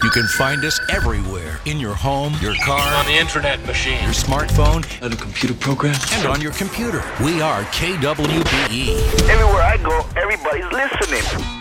You can find us everywhere. In your home, your car, on the internet machine, your smartphone, and a computer program, and on your computer. We are KWBE. Everywhere I go, everybody's listening.